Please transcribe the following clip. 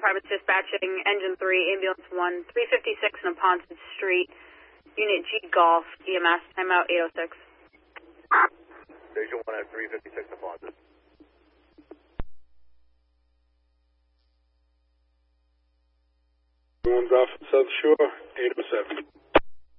Department dispatching, Engine 3, Ambulance 1, 356 Neponset Street, Unit G Golf, EMS, timeout 806. Station 1 at 356 Neponset. One's off at South Shore, 807.